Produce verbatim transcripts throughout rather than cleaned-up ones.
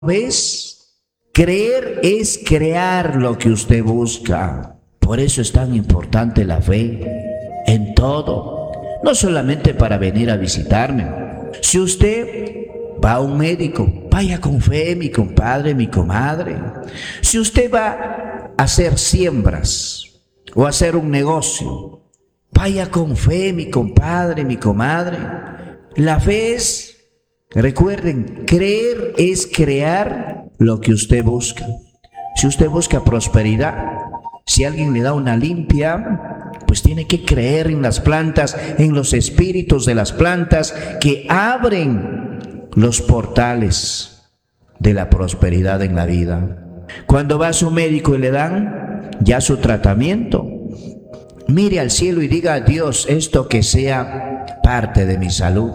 ¿Ves? Creer es crear lo que usted busca. Por eso es tan importante la fe en todo. No solamente para venir a visitarme. Si usted va a un médico, vaya con fe, mi compadre, mi comadre. Si usted va a hacer siembras o a hacer un negocio, vaya con fe, mi compadre, mi comadre. La fe es, recuerden, creer es crear lo que usted busca. Si usted busca prosperidad, si alguien le da una limpia, pues tiene que creer en las plantas, en los espíritus de las plantas que abren los portales de la prosperidad en la vida. Cuando va a su médico y le dan ya su tratamiento, mire al cielo y diga a Dios, esto que sea parte de mi salud.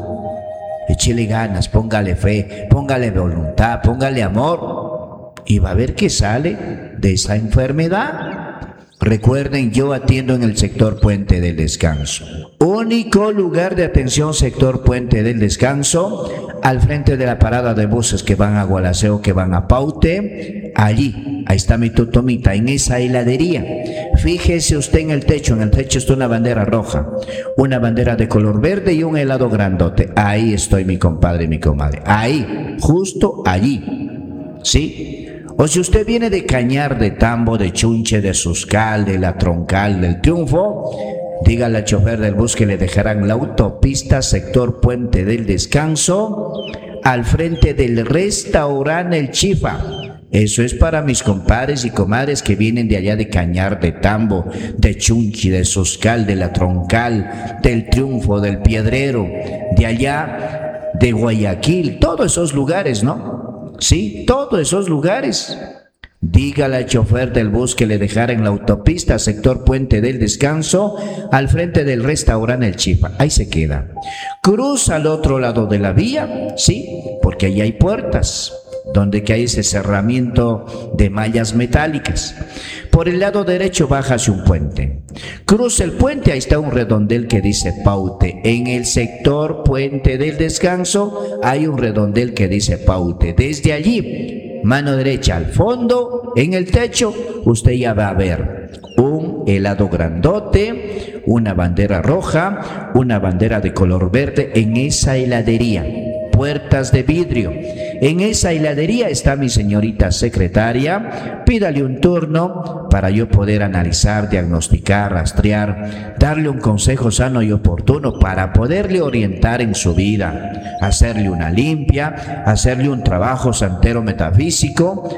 Échele ganas, póngale fe, póngale voluntad, póngale amor y va a ver que sale de esa enfermedad. Recuerden, yo atiendo en el sector Puente del Descanso. Único lugar de atención sector Puente del Descanso, al frente de la parada de buses que van a Gualaceo, que van a Paute. Allí, ahí está mi tutomita, en esa heladería. Fíjese usted en el techo, en el techo está una bandera roja, una bandera de color verde y un helado grandote. Ahí estoy, mi compadre y mi comadre. Ahí, justo allí. ¿Sí? O si usted viene de Cañar, de Tambo, de Chunche, de Suscal, de La Troncal, del Triunfo, dígale al chofer del bus que le dejarán la autopista sector Puente del Descanso al frente del restaurante El Chifa. Eso es para mis compadres y comadres que vienen de allá de Cañar, de Tambo, de Chunchi, de Suscal, de La Troncal, del Triunfo, del Piedrero, de allá de Guayaquil, todos esos lugares, ¿no? Sí, todos esos lugares. Dígale al chofer del bus que le dejara en la autopista sector Puente del Descanso al frente del restaurante El Chifa. Ahí se queda. Cruza al otro lado de la vía, sí, porque ahí hay puertas donde que hay ese cerramiento de mallas metálicas. Por el lado derecho baja hacia un puente. Cruza el puente, ahí está un redondel que dice Paute. En el sector Puente del Descanso hay un redondel que dice Paute. Desde allí, mano derecha al fondo, en el techo, usted ya va a ver un helado grandote, una bandera roja, una bandera de color verde en esa heladería. Puertas de vidrio. En esa heladería está mi señorita secretaria. Pídale un turno para yo poder analizar, diagnosticar, rastrear, darle un consejo sano y oportuno para poderle orientar en su vida, hacerle una limpia, hacerle un trabajo santero metafísico,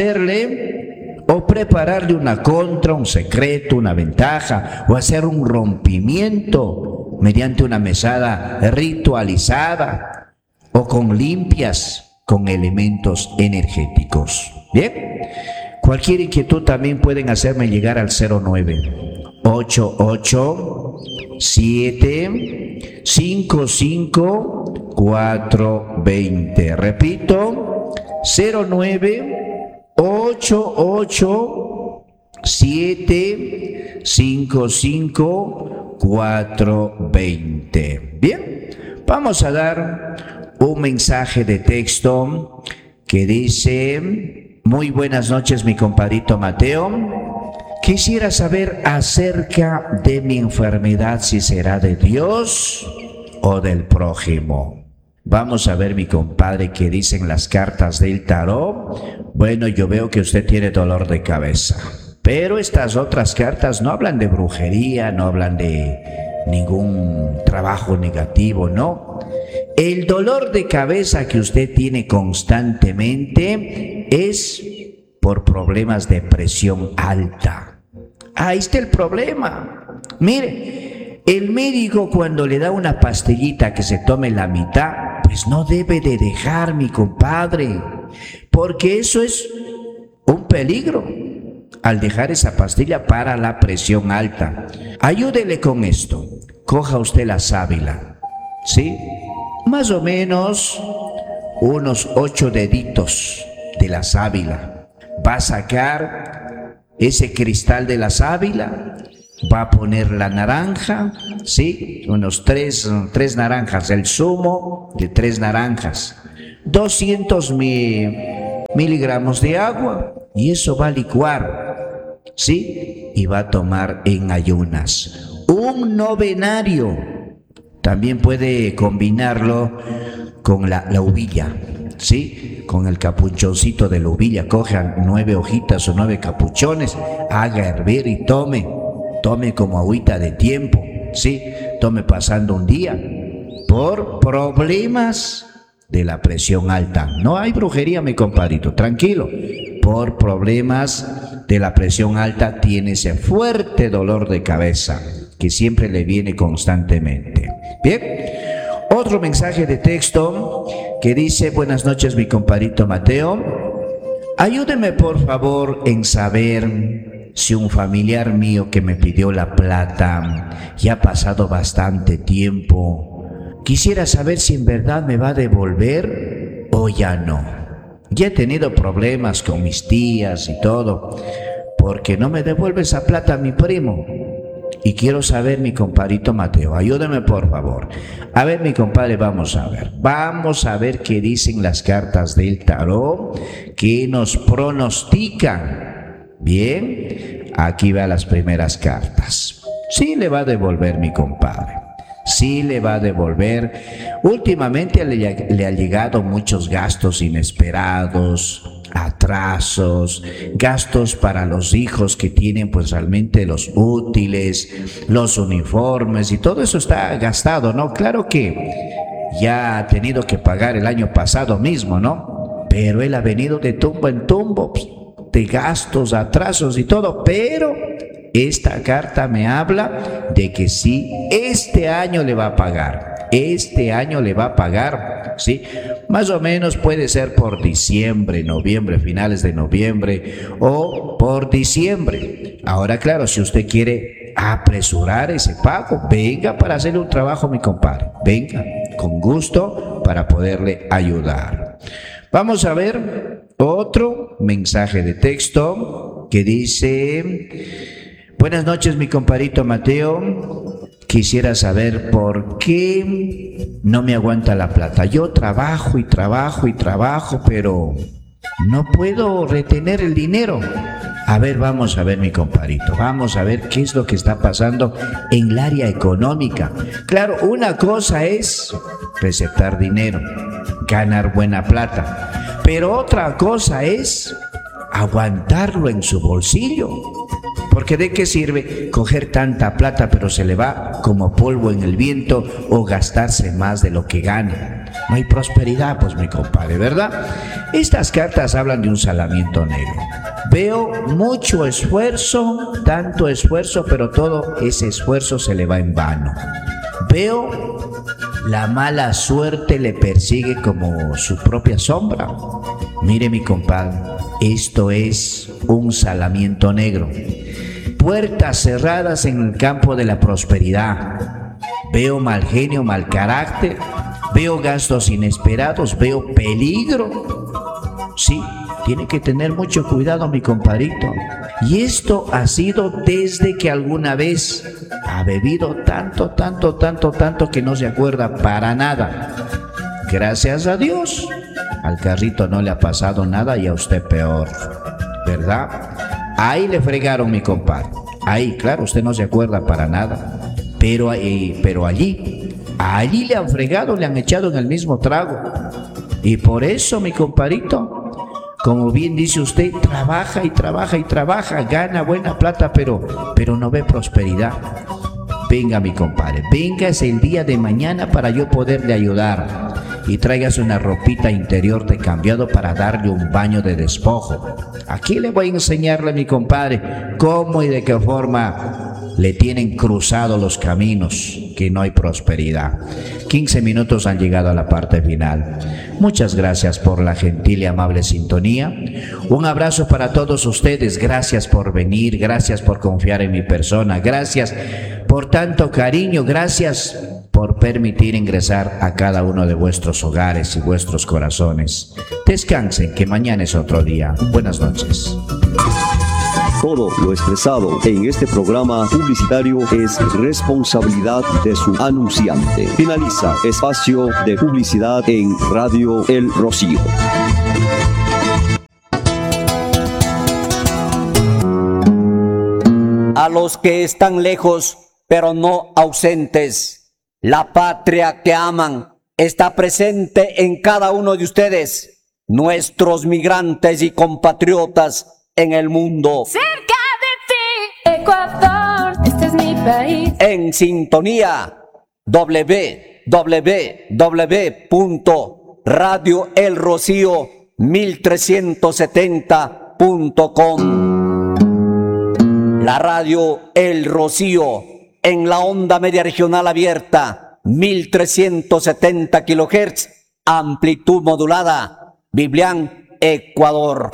hacerle o prepararle una contra, un secreto, una ventaja, o hacer un rompimiento mediante una mesada ritualizada o con limpias, con elementos energéticos. Bien, cualquier inquietud también pueden hacerme llegar al cero nueve ocho ocho siete cinco cinco cuatro dos cero. Repito, cero nueve ocho ocho siete cinco cinco cuatro dos cero. Bien, vamos a dar un mensaje de texto que dice: muy buenas noches, mi compadrito Mateo. Quisiera saber acerca de mi enfermedad, si será de Dios o del prójimo. Vamos a ver, mi compadre, qué dicen las cartas del tarot. Bueno, yo veo que usted tiene dolor de cabeza, pero estas otras cartas no hablan de brujería, no hablan de ningún trabajo negativo, no. El dolor de cabeza que usted tiene constantemente es por problemas de presión alta. Ahí está el problema. Mire, el médico cuando le da una pastillita que se tome la mitad, pues no debe de dejar, mi compadre, porque eso es un peligro al dejar esa pastilla para la presión alta. Ayúdele con esto. Coja usted la sábila, ¿sí? Más o menos unos ocho deditos de la sábila. Va a sacar ese cristal de la sábila, va a poner la naranja, ¿sí? Unos tres, tres naranjas, el zumo de tres naranjas. doscientos mil miligramos de agua y eso va a licuar, ¿sí? Y va a tomar en ayunas. Un novenario. También puede combinarlo con la, la uvilla, ¿sí? Con el capuchoncito de la uvilla. Cojan nueve hojitas o nueve capuchones, haga hervir y tome. Tome como agüita de tiempo, ¿sí? Tome pasando un día por problemas de la presión alta. No hay brujería, mi compadrito, tranquilo. Por problemas de la presión alta tiene ese fuerte dolor de cabeza que siempre le viene constantemente. Bien, otro mensaje de texto que dice: buenas noches, mi compadrito Mateo. Ayúdeme por favor en saber si un familiar mío que me pidió la plata ya ha pasado bastante tiempo. Quisiera saber si en verdad me va a devolver o ya no. Ya he tenido problemas con mis tías y todo, porque no me devuelve esa plata a mi primo. Y quiero saber, mi compadrito Mateo, ayúdame por favor. A ver, mi compadre, vamos a ver. Vamos a ver qué dicen las cartas del tarot, qué nos pronostican. Bien, aquí van las primeras cartas. Sí le va a devolver, mi compadre. Sí le va a devolver. Últimamente le, le han llegado muchos gastos inesperados, atrasos, gastos para los hijos que tienen pues realmente los útiles, los uniformes y todo eso está gastado, ¿no? Claro que ya ha tenido que pagar el año pasado mismo, ¿no? Pero él ha venido de tumbo en tumbo, de gastos, atrasos y todo, pero esta carta me habla de que sí, este año le va a pagar, este año le va a pagar, ¿sí? Más o menos puede ser por diciembre, noviembre, finales de noviembre o por diciembre. Ahora, claro, si usted quiere apresurar ese pago, venga para hacerle un trabajo, mi compadre, venga, con gusto para poderle ayudar. Vamos a ver otro mensaje de texto que dice: buenas noches, mi compadrito Mateo. Quisiera saber por qué no me aguanta la plata. Yo trabajo y trabajo y trabajo, pero no puedo retener el dinero. A ver, vamos a ver, mi compadrito, vamos a ver qué es lo que está pasando en el área económica. Claro, una cosa es receptar dinero, ganar buena plata, pero otra cosa es aguantarlo en su bolsillo. Porque ¿de qué sirve coger tanta plata pero se le va como polvo en el viento o gastarse más de lo que gana? No hay prosperidad, pues, mi compadre, ¿verdad? Estas cartas hablan de un salamiento negro. Veo mucho esfuerzo, tanto esfuerzo, pero todo ese esfuerzo se le va en vano. Veo la mala suerte le persigue como su propia sombra. Mire, mi compadre, esto es un salamiento negro. Puertas cerradas en el campo de la prosperidad. Veo mal genio, mal carácter. Veo gastos inesperados. Veo peligro. Sí, tiene que tener mucho cuidado, mi compadrito. Y esto ha sido desde que alguna vez ha bebido tanto, tanto, tanto, tanto que no se acuerda para nada. Gracias a Dios, al carrito no le ha pasado nada y a usted peor, ¿verdad? Ahí le fregaron, mi compadre. Ahí, claro, usted no se acuerda para nada. Pero, eh, pero allí, allí le han fregado, le han echado en el mismo trago. Y por eso, mi compadrito, como bien dice usted, trabaja y trabaja y trabaja, gana buena plata, pero, pero no ve prosperidad. Venga, mi compadre, venga, es el día de mañana para yo poderle ayudar. Y tráigase una ropita interior de cambiado para darle un baño de despojo. Aquí le voy a enseñarle, mi compadre, cómo y de qué forma le tienen cruzado los caminos, que no hay prosperidad. quince minutos han llegado a la parte final. Muchas gracias por la gentil y amable sintonía. Un abrazo para todos ustedes. Gracias por venir, gracias por confiar en mi persona, gracias por tanto cariño, gracias por permitir ingresar a cada uno de vuestros hogares y vuestros corazones. Descansen, que mañana es otro día. Buenas noches. Todo lo expresado en este programa publicitario es responsabilidad de su anunciante. Finaliza espacio de publicidad en Radio El Rocío. a los que están lejos, pero no ausentes. La patria que aman está presente en cada uno de ustedes, nuestros migrantes y compatriotas en el mundo. Cerca de ti, Ecuador, este es mi país. En sintonía, doble u doble u doble u punto radio el rocío mil trescientos setenta punto com. La radio El Rocío en la onda media regional abierta, mil trescientos setenta kilohertz, amplitud modulada, Biblián, Ecuador.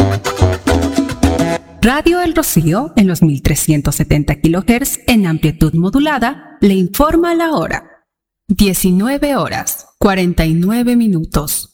Radio El Rocío en los mil trescientos setenta kilohertz en amplitud modulada le informa la hora. diecinueve horas, cuarenta y nueve minutos.